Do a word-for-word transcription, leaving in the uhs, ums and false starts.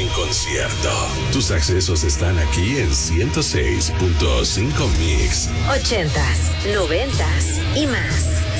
en concierto. Tus accesos están aquí en ciento seis punto cinco Mix. Ochentas, noventas y más.